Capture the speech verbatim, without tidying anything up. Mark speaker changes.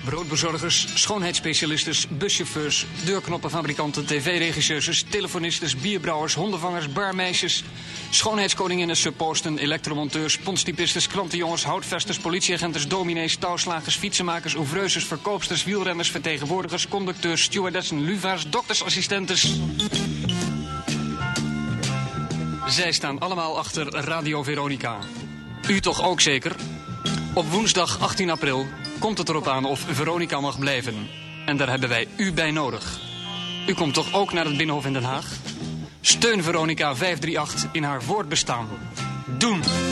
Speaker 1: Broodbezorgers, schoonheidsspecialisten, buschauffeurs, deurknoppenfabrikanten, tv-regisseurs, telefonistes, bierbrouwers, hondenvangers, barmeisjes, schoonheidskoninginnen, supposten, elektromonteurs, ponstypistes, krantenjongens, houtvesters, politieagenten, dominees, touwslagers, fietsenmakers, ouvreuses, verkoopsters, wielrenners, vertegenwoordigers, conducteurs, stewardessen, luva's, doktersassistentes. Zij staan allemaal achter Radio Veronica. U toch ook zeker? Op woensdag achttien april komt het erop aan of Veronica mag blijven. En daar hebben wij u bij nodig. U komt toch ook naar het Binnenhof in Den Haag? Steun Veronica vijf drie acht in haar voortbestaan. Doen!